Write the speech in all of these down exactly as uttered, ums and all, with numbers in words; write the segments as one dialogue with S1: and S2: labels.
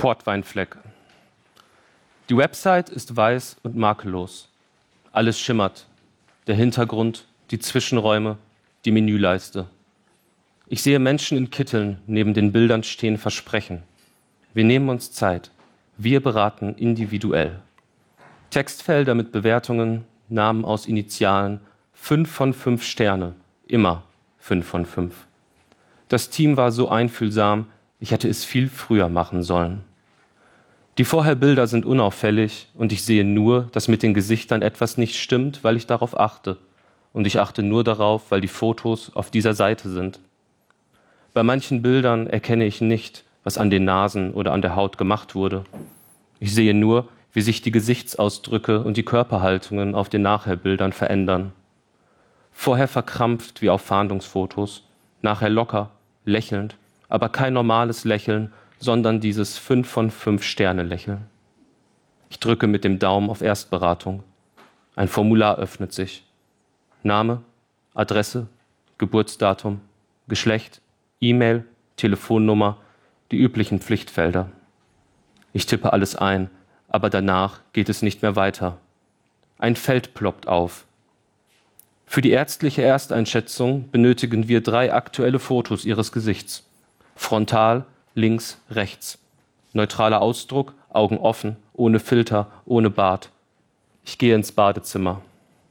S1: Portweinfleck. Die Website ist weiß und makellos. Alles schimmert. Der Hintergrund, die Zwischenräume, die Menüleiste. Ich sehe Menschen in Kitteln neben den Bildern stehen versprechen. Wir nehmen uns Zeit. Wir beraten individuell. Textfelder mit Bewertungen, Namen aus Initialen, fünf von fünf Sterne, immer fünf von fünf. Das Team war so einfühlsam, ich hätte es viel früher machen sollen. Die Vorherbilder sind unauffällig und ich sehe nur, dass mit den Gesichtern etwas nicht stimmt, weil ich darauf achte. Und ich achte nur darauf, weil die Fotos auf dieser Seite sind. Bei manchen Bildern erkenne ich nicht, was an den Nasen oder an der Haut gemacht wurde. Ich sehe nur, wie sich die Gesichtsausdrücke und die Körperhaltungen auf den Nachherbildern verändern. Vorher verkrampft wie auf Fahndungsfotos, nachher locker, lächelnd, aber kein normales Lächeln, sondern dieses fünf von fünf Sterne Lächeln. Ich drücke mit dem Daumen auf Erstberatung. Ein Formular öffnet sich. Name, Adresse, Geburtsdatum, Geschlecht, E-Mail, Telefonnummer, die üblichen Pflichtfelder. Ich tippe alles ein, aber danach geht es nicht mehr weiter. Ein Feld ploppt auf. Für die ärztliche Ersteinschätzung benötigen wir drei aktuelle Fotos Ihres Gesichts. Frontal, links, rechts. Neutraler Ausdruck, Augen offen, ohne Filter, ohne Bart. Ich gehe ins Badezimmer.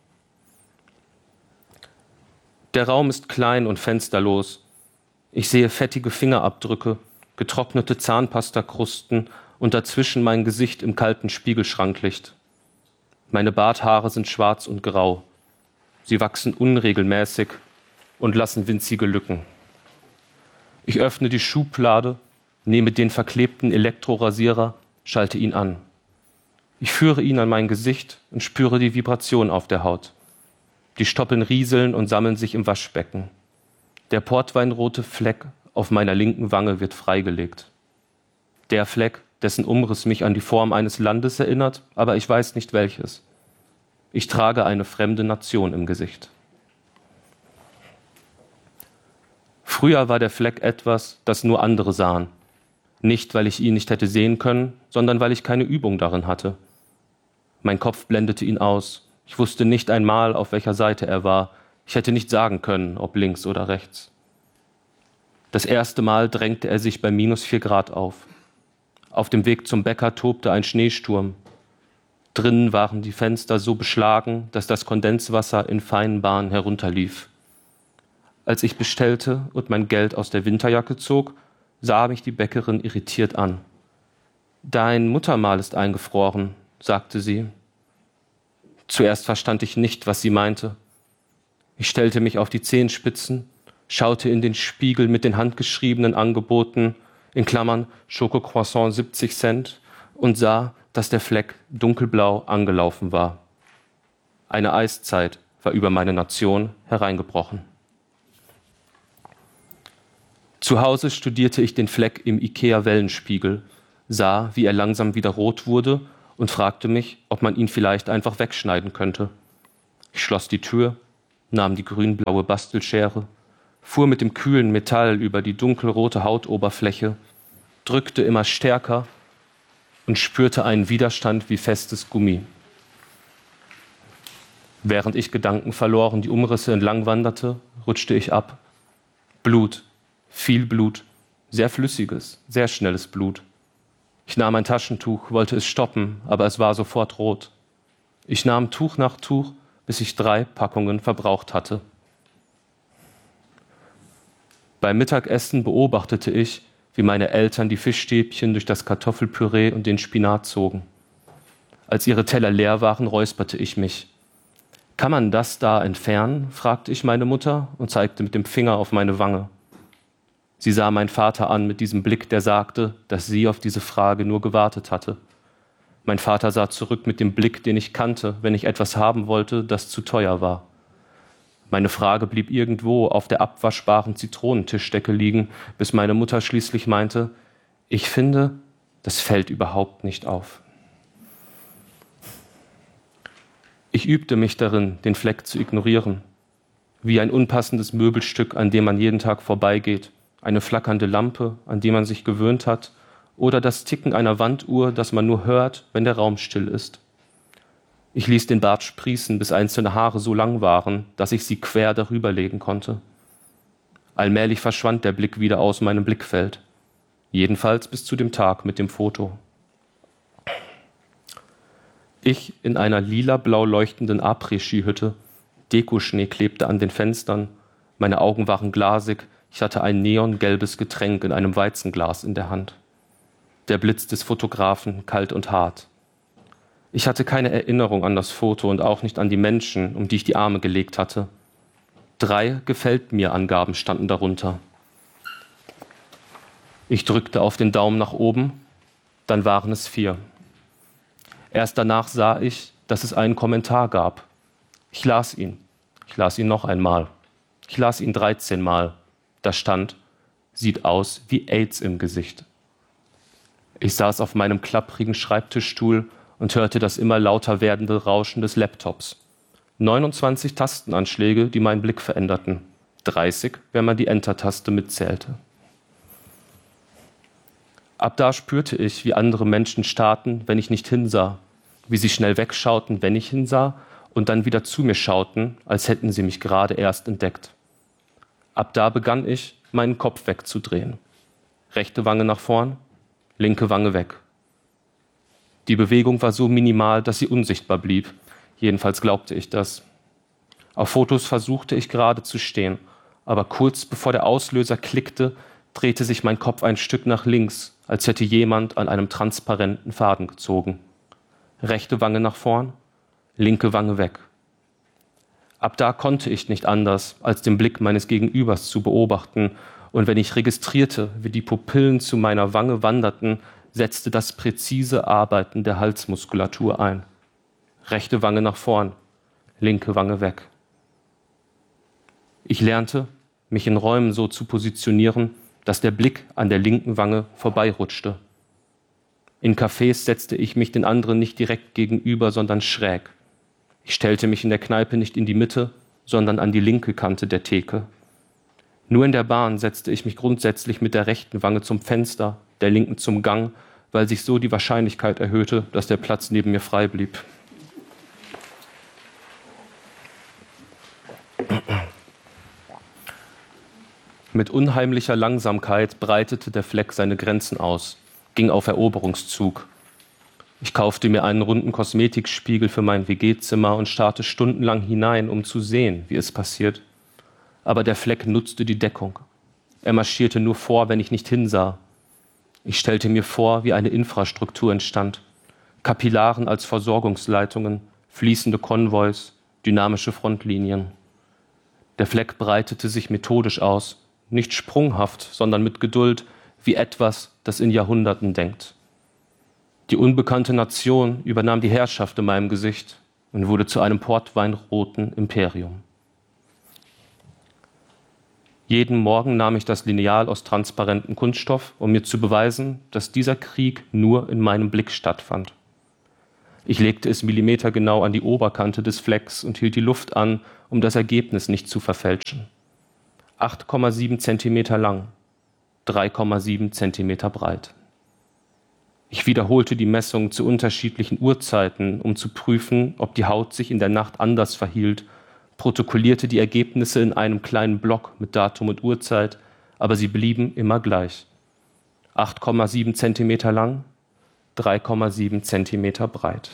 S1: Der Raum ist klein und fensterlos. Ich sehe fettige Fingerabdrücke, getrocknete Zahnpastakrusten und dazwischen mein Gesicht im kalten Spiegelschranklicht. Meine Barthaare sind schwarz und grau. Sie wachsen unregelmäßig und lassen winzige Lücken. Ich öffne die Schublade, nehme den verklebten Elektrorasierer, schalte ihn an. Ich führe ihn an mein Gesicht und spüre die Vibration auf der Haut. Die Stoppeln rieseln und sammeln sich im Waschbecken. Der portweinrote Fleck auf meiner linken Wange wird freigelegt. Der Fleck, dessen Umriss mich an die Form eines Landes erinnert, aber ich weiß nicht welches. Ich trage eine fremde Nation im Gesicht. Früher war der Fleck etwas, das nur andere sahen. Nicht, weil ich ihn nicht hätte sehen können, sondern weil ich keine Übung darin hatte. Mein Kopf blendete ihn aus. Ich wusste nicht einmal, auf welcher Seite er war. Ich hätte nicht sagen können, ob links oder rechts. Das erste Mal drängte er sich bei minus vier Grad auf. Auf dem Weg zum Bäcker tobte ein Schneesturm. Drinnen waren die Fenster so beschlagen, dass das Kondenswasser in feinen Bahnen herunterlief. Als ich bestellte und mein Geld aus der Winterjacke zog, sah mich die Bäckerin irritiert an. »Dein Muttermal ist eingefroren«, sagte sie. Zuerst verstand ich nicht, was sie meinte. Ich stellte mich auf die Zehenspitzen, schaute in den Spiegel mit den handgeschriebenen Angeboten, in Klammern Schokocroissant siebzig Cent, und sah, dass der Fleck dunkelblau angelaufen war. Eine Eiszeit war über meine Nation hereingebrochen. Zu Hause studierte ich den Fleck im IKEA-Wellenspiegel, sah, wie er langsam wieder rot wurde und fragte mich, ob man ihn vielleicht einfach wegschneiden könnte. Ich schloss die Tür, nahm die grün-blaue Bastelschere, fuhr mit dem kühlen Metall über die dunkelrote Hautoberfläche, drückte immer stärker und spürte einen Widerstand wie festes Gummi. Während ich gedankenverloren die Umrisse entlang wanderte, rutschte ich ab. Blut, viel Blut, sehr flüssiges, sehr schnelles Blut. Ich nahm ein Taschentuch, wollte es stoppen, aber es war sofort rot. Ich nahm Tuch nach Tuch, bis ich drei Packungen verbraucht hatte. Beim Mittagessen beobachtete ich, wie meine Eltern die Fischstäbchen durch das Kartoffelpüree und den Spinat zogen. Als ihre Teller leer waren, räusperte ich mich. »Kann man das da entfernen?« fragte ich meine Mutter und zeigte mit dem Finger auf meine Wange. Sie sah meinen Vater an mit diesem Blick, der sagte, dass sie auf diese Frage nur gewartet hatte. Mein Vater sah zurück mit dem Blick, den ich kannte, wenn ich etwas haben wollte, das zu teuer war. Meine Frage blieb irgendwo auf der abwaschbaren Zitronentischdecke liegen, bis meine Mutter schließlich meinte, ich finde, das fällt überhaupt nicht auf. Ich übte mich darin, den Fleck zu ignorieren, wie ein unpassendes Möbelstück, an dem man jeden Tag vorbeigeht, eine flackernde Lampe, an die man sich gewöhnt hat, oder das Ticken einer Wanduhr, das man nur hört, wenn der Raum still ist. Ich ließ den Bart sprießen, bis einzelne Haare so lang waren, dass ich sie quer darüber legen konnte. Allmählich verschwand der Blick wieder aus meinem Blickfeld. Jedenfalls bis zu dem Tag mit dem Foto. Ich in einer lila-blau leuchtenden Après-Ski-Hütte. Dekoschnee klebte an den Fenstern. Meine Augen waren glasig. Ich hatte ein neongelbes Getränk in einem Weizenglas in der Hand. Der Blitz des Fotografen, kalt und hart. Ich hatte keine Erinnerung an das Foto und auch nicht an die Menschen, um die ich die Arme gelegt hatte. Drei Gefällt-mir-Angaben standen darunter. Ich drückte auf den Daumen nach oben, dann waren es vier. Erst danach sah ich, dass es einen Kommentar gab. Ich las ihn. Ich las ihn noch einmal. Ich las ihn dreizehn Mal. Da stand, sieht aus wie AIDS im Gesicht. Ich saß auf meinem klapprigen Schreibtischstuhl und hörte das immer lauter werdende Rauschen des Laptops. neunundzwanzig Tastenanschläge, die meinen Blick veränderten. dreißig, wenn man die Enter-Taste mitzählte. Ab da spürte ich, wie andere Menschen starrten, wenn ich nicht hinsah, wie sie schnell wegschauten, wenn ich hinsah, und dann wieder zu mir schauten, als hätten sie mich gerade erst entdeckt. Ab da begann ich, meinen Kopf wegzudrehen. Rechte Wange nach vorn, linke Wange weg. Die Bewegung war so minimal, dass sie unsichtbar blieb. Jedenfalls glaubte ich das. Auf Fotos versuchte ich gerade zu stehen, aber kurz bevor der Auslöser klickte, drehte sich mein Kopf ein Stück nach links, als hätte jemand an einem transparenten Faden gezogen. Rechte Wange nach vorn, linke Wange weg. Ab da konnte ich nicht anders, als den Blick meines Gegenübers zu beobachten, und wenn ich registrierte, wie die Pupillen zu meiner Wange wanderten, setzte das präzise Arbeiten der Halsmuskulatur ein. Rechte Wange nach vorn, linke Wange weg. Ich lernte, mich in Räumen so zu positionieren, dass der Blick an der linken Wange vorbeirutschte. In Cafés setzte ich mich den anderen nicht direkt gegenüber, sondern schräg. Ich stellte mich in der Kneipe nicht in die Mitte, sondern an die linke Kante der Theke. Nur in der Bahn setzte ich mich grundsätzlich mit der rechten Wange zum Fenster, der linken zum Gang, weil sich so die Wahrscheinlichkeit erhöhte, dass der Platz neben mir frei blieb. Mit unheimlicher Langsamkeit breitete der Fleck seine Grenzen aus, ging auf Eroberungszug. Ich kaufte mir einen runden Kosmetikspiegel für mein W G-Zimmer und starrte stundenlang hinein, um zu sehen, wie es passiert. Aber der Fleck nutzte die Deckung. Er marschierte nur vor, wenn ich nicht hinsah. Ich stellte mir vor, wie eine Infrastruktur entstand. Kapillaren als Versorgungsleitungen, fließende Konvois, dynamische Frontlinien. Der Fleck breitete sich methodisch aus, nicht sprunghaft, sondern mit Geduld, wie etwas, das in Jahrhunderten denkt. Die unbekannte Nation übernahm die Herrschaft in meinem Gesicht und wurde zu einem portweinroten Imperium. Jeden Morgen nahm ich das Lineal aus transparentem Kunststoff, um mir zu beweisen, dass dieser Krieg nur in meinem Blick stattfand. Ich legte es millimetergenau an die Oberkante des Flecks und hielt die Luft an, um das Ergebnis nicht zu verfälschen. acht Komma sieben Zentimeter lang, drei Komma sieben Zentimeter breit. Ich wiederholte die Messung zu unterschiedlichen Uhrzeiten, um zu prüfen, ob die Haut sich in der Nacht anders verhielt, protokollierte die Ergebnisse in einem kleinen Block mit Datum und Uhrzeit, aber sie blieben immer gleich. acht Komma sieben Zentimeter lang, drei Komma sieben Zentimeter breit.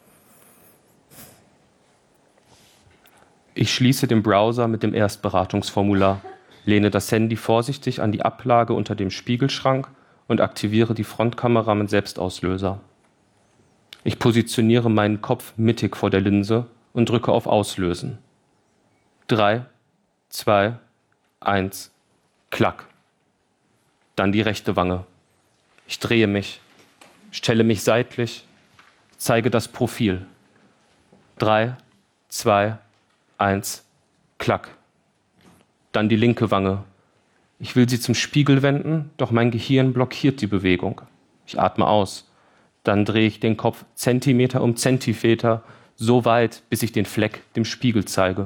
S1: Ich schließe den Browser mit dem Erstberatungsformular, lehne das Handy vorsichtig an die Ablage unter dem Spiegelschrank und aktiviere die Frontkamera mit Selbstauslöser. Ich positioniere meinen Kopf mittig vor der Linse und drücke auf Auslösen. Drei, zwei, eins, klack. Dann die rechte Wange. Ich drehe mich, stelle mich seitlich, zeige das Profil. Drei, zwei, eins, klack. Dann die linke Wange. Ich will sie zum Spiegel wenden, doch mein Gehirn blockiert die Bewegung. Ich atme aus. Dann drehe ich den Kopf Zentimeter um Zentimeter, so weit, bis ich den Fleck dem Spiegel zeige.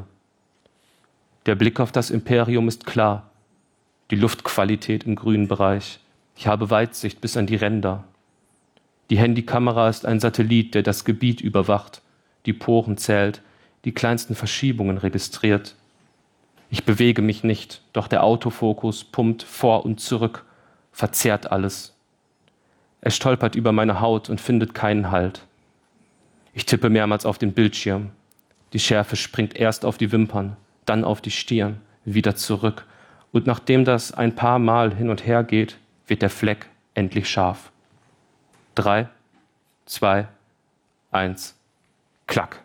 S1: Der Blick auf das Imperium ist klar. Die Luftqualität im grünen Bereich, Ich habe Weitsicht bis an die Ränder. Die Handykamera ist ein Satellit, der das Gebiet überwacht, die Poren zählt, die kleinsten Verschiebungen registriert. Ich bewege mich nicht, doch der Autofokus pumpt vor und zurück, verzerrt alles. Er stolpert über meine Haut und findet keinen Halt. Ich tippe mehrmals auf den Bildschirm. Die Schärfe springt erst auf die Wimpern, dann auf die Stirn, wieder zurück. Und nachdem das ein paar Mal hin und her geht, wird der Fleck endlich scharf. Drei, zwei, eins, klack.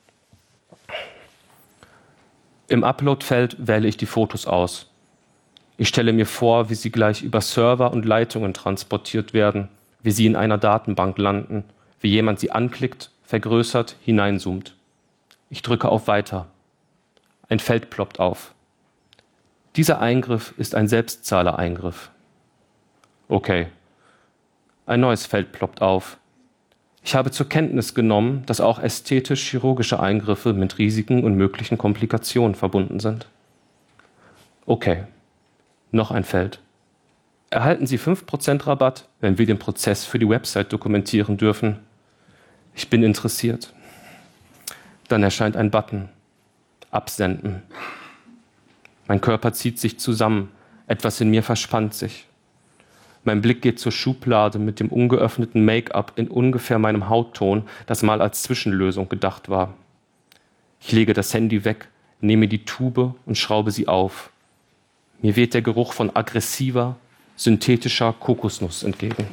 S1: Im Upload-Feld wähle ich die Fotos aus. Ich stelle mir vor, wie sie gleich über Server und Leitungen transportiert werden, wie sie in einer Datenbank landen, wie jemand sie anklickt, vergrößert, hineinzoomt. Ich drücke auf Weiter. Ein Feld ploppt auf. Dieser Eingriff ist ein Selbstzahler-Eingriff. Okay. Ein neues Feld ploppt auf. Ich habe zur Kenntnis genommen, dass auch ästhetisch-chirurgische Eingriffe mit Risiken und möglichen Komplikationen verbunden sind. Okay. Noch ein Feld. Erhalten Sie fünf Prozent Rabatt, wenn wir den Prozess für die Website dokumentieren dürfen. Ich bin interessiert. Dann erscheint ein Button. Absenden. Mein Körper zieht sich zusammen. Etwas in mir verspannt sich. Mein Blick geht zur Schublade mit dem ungeöffneten Make-up in ungefähr meinem Hautton, das mal als Zwischenlösung gedacht war. Ich lege das Handy weg, nehme die Tube und schraube sie auf. Mir weht der Geruch von aggressiver, synthetischer Kokosnuss entgegen.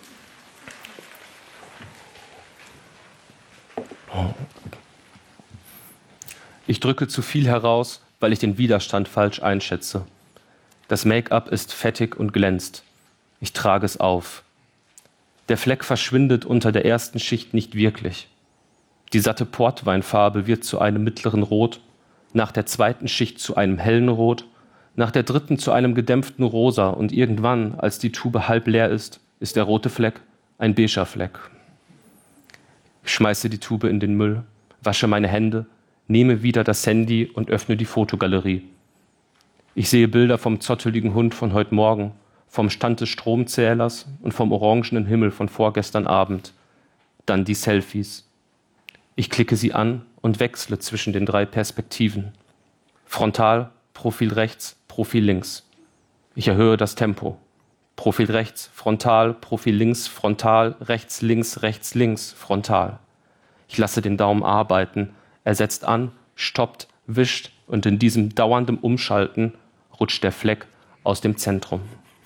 S1: Ich drücke zu viel heraus, weil ich den Widerstand falsch einschätze. Das Make-up ist fettig und glänzt. Ich trage es auf. Der Fleck verschwindet unter der ersten Schicht nicht wirklich. Die satte Portweinfarbe wird zu einem mittleren Rot, nach der zweiten Schicht zu einem hellen Rot, nach der dritten zu einem gedämpften Rosa und irgendwann, als die Tube halb leer ist, ist der rote Fleck ein beiger Fleck. Ich schmeiße die Tube in den Müll, wasche meine Hände, nehme wieder das Handy und öffne die Fotogalerie. Ich sehe Bilder vom zotteligen Hund von heute Morgen, vom Stand des Stromzählers und vom orangenen Himmel von vorgestern Abend. Dann die Selfies. Ich klicke sie an und wechsle zwischen den drei Perspektiven. Frontal, Profil rechts, Profil links. Ich erhöhe das Tempo. Profil rechts, frontal, Profil links, frontal, rechts, links, rechts, links, frontal. Ich lasse den Daumen arbeiten. Er setzt an, stoppt, wischt und in diesem dauernden Umschalten rutscht der Fleck aus dem Zentrum.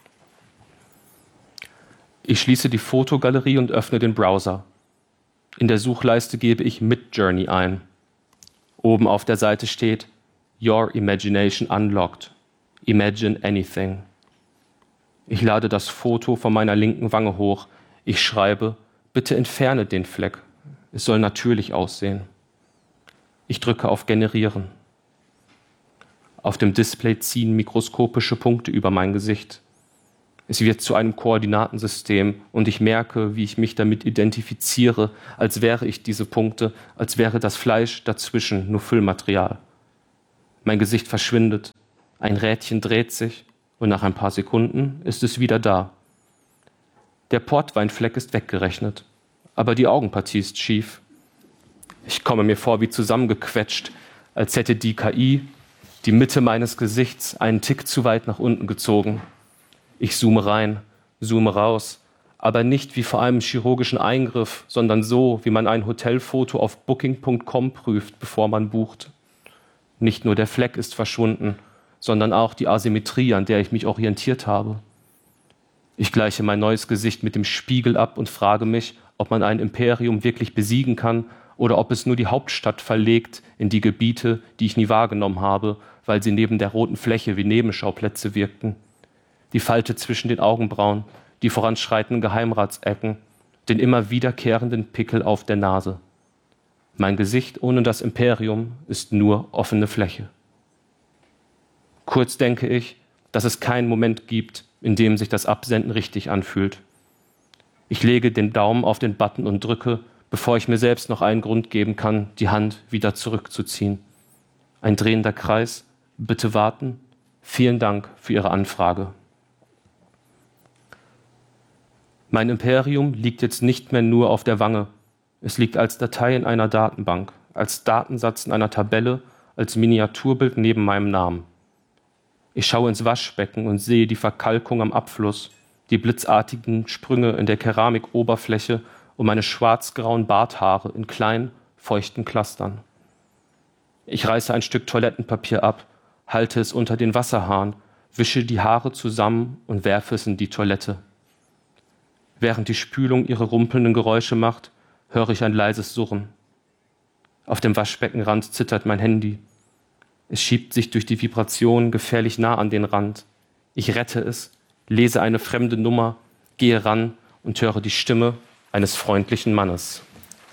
S1: Ich schließe die Fotogalerie und öffne den Browser. In der Suchleiste gebe ich Midjourney ein. Oben auf der Seite steht Your Imagination Unlocked. Imagine anything. Ich lade das Foto von meiner linken Wange hoch. Ich schreibe, bitte entferne den Fleck. Es soll natürlich aussehen. Ich drücke auf Generieren. Auf dem Display ziehen mikroskopische Punkte über mein Gesicht. Es wird zu einem Koordinatensystem und ich merke, wie ich mich damit identifiziere, als wäre ich diese Punkte, als wäre das Fleisch dazwischen nur Füllmaterial. Mein Gesicht verschwindet, ein Rädchen dreht sich und nach ein paar Sekunden ist es wieder da. Der Portweinfleck ist weggerechnet, aber die Augenpartie ist schief. Ich komme mir vor wie zusammengequetscht, als hätte die K I die Mitte meines Gesichts einen Tick zu weit nach unten gezogen. Ich zoome rein, zoome raus, aber nicht wie vor einem chirurgischen Eingriff, sondern so, wie man ein Hotelfoto auf booking punkt com prüft, bevor man bucht. Nicht nur der Fleck ist verschwunden, sondern auch die Asymmetrie, an der ich mich orientiert habe. Ich gleiche mein neues Gesicht mit dem Spiegel ab und frage mich, ob man ein Imperium wirklich besiegen kann oder ob es nur die Hauptstadt verlegt in die Gebiete, die ich nie wahrgenommen habe, weil sie neben der roten Fläche wie Nebenschauplätze wirkten. Die Falte zwischen den Augenbrauen, die voranschreitenden Geheimratsecken, den immer wiederkehrenden Pickel auf der Nase. Mein Gesicht ohne das Imperium ist nur offene Fläche. Kurz denke ich, dass es keinen Moment gibt, in dem sich das Absenden richtig anfühlt. Ich lege den Daumen auf den Button und drücke, bevor ich mir selbst noch einen Grund geben kann, die Hand wieder zurückzuziehen. Ein drehender Kreis. Bitte warten. Vielen Dank für Ihre Anfrage. Mein Imperium liegt jetzt nicht mehr nur auf der Wange. Es liegt als Datei in einer Datenbank, als Datensatz in einer Tabelle, als Miniaturbild neben meinem Namen. Ich schaue ins Waschbecken und sehe die Verkalkung am Abfluss, die blitzartigen Sprünge in der Keramikoberfläche und meine schwarz-grauen Barthaare in kleinen, feuchten Clustern. Ich reiße ein Stück Toilettenpapier ab, halte es unter den Wasserhahn, wische die Haare zusammen und werfe es in die Toilette. Während die Spülung ihre rumpelnden Geräusche macht, höre ich ein leises Surren. Auf dem Waschbeckenrand zittert mein Handy. Es schiebt sich durch die Vibration gefährlich nah an den Rand. Ich rette es, lese eine fremde Nummer, gehe ran und höre die Stimme eines freundlichen Mannes.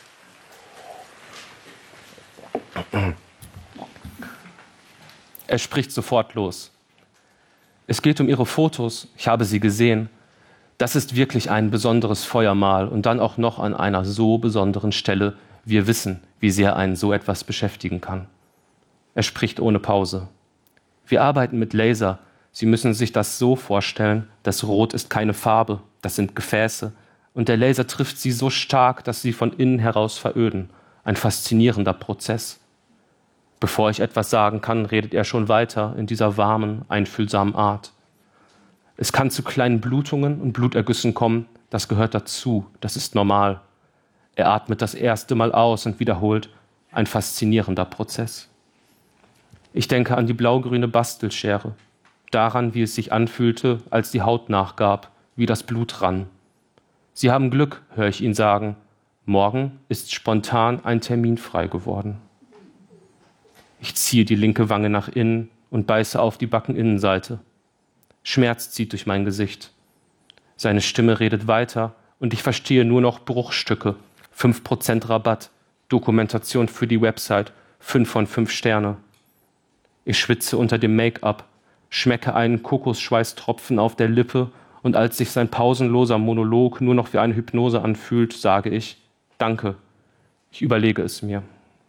S1: Er spricht sofort los. Es geht um Ihre Fotos, ich habe sie gesehen. Das ist wirklich ein besonderes Feuermahl und dann auch noch an einer so besonderen Stelle. Wir wissen, wie sehr einen so etwas beschäftigen kann. Er spricht ohne Pause. Wir arbeiten mit Laser. Sie müssen sich das so vorstellen, das Rot ist keine Farbe, das sind Gefäße. Und der Laser trifft sie so stark, dass sie von innen heraus veröden. Ein faszinierender Prozess. Bevor ich etwas sagen kann, redet er schon weiter in dieser warmen, einfühlsamen Art. Es kann zu kleinen Blutungen und Blutergüssen kommen, das gehört dazu, das ist normal. Er atmet das erste Mal aus und wiederholt, ein faszinierender Prozess. Ich denke an die blaugrüne Bastelschere, daran, wie es sich anfühlte, als die Haut nachgab, wie das Blut rann. Sie haben Glück, höre ich ihn sagen, morgen ist spontan ein Termin frei geworden. Ich ziehe die linke Wange nach innen und beiße auf die Backeninnenseite. Schmerz zieht durch mein Gesicht. Seine Stimme redet weiter und ich verstehe nur noch Bruchstücke. fünf Prozent Rabatt, Dokumentation für die Website, fünf von fünf Sterne. Ich schwitze unter dem Make-up, schmecke einen Kokosschweißtropfen auf der Lippe und als sich sein pausenloser Monolog nur noch wie eine Hypnose anfühlt, sage ich, danke, ich überlege es mir.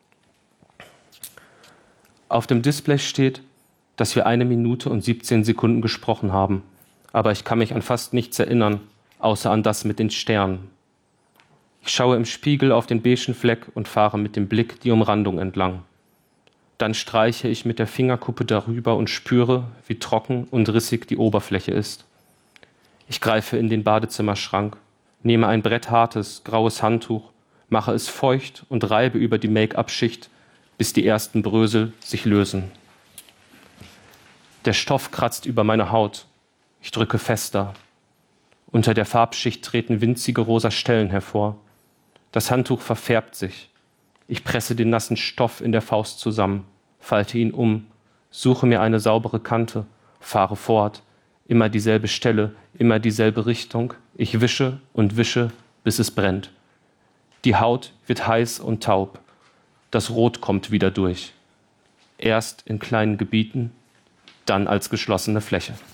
S1: Auf dem Display steht, dass wir eine Minute und siebzehn Sekunden gesprochen haben, aber ich kann mich an fast nichts erinnern, außer an das mit den Sternen. Ich schaue im Spiegel auf den beigen Fleck und fahre mit dem Blick die Umrandung entlang. Dann streiche ich mit der Fingerkuppe darüber und spüre, wie trocken und rissig die Oberfläche ist. Ich greife in den Badezimmerschrank, nehme ein bretthartes, graues Handtuch, mache es feucht und reibe über die Make-up-Schicht, bis die ersten Brösel sich lösen. Der Stoff kratzt über meine Haut. Ich drücke fester. Unter der Farbschicht treten winzige rosa Stellen hervor. Das Handtuch verfärbt sich. Ich presse den nassen Stoff in der Faust zusammen, falte ihn um, suche mir eine saubere Kante, fahre fort. Immer dieselbe Stelle, immer dieselbe Richtung. Ich wische und wische, bis es brennt. Die Haut wird heiß und taub. Das Rot kommt wieder durch. Erst in kleinen Gebieten, dann als geschlossene Fläche.